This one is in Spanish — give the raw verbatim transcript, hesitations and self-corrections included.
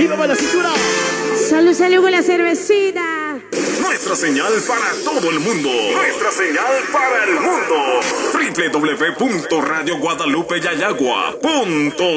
arriba para la cintura. Salud, salud con la cervecita. Nuestra señal para todo el mundo. Nuestra señal para el mundo. doble u doble u doble u punto radio guadalupe yayagua punto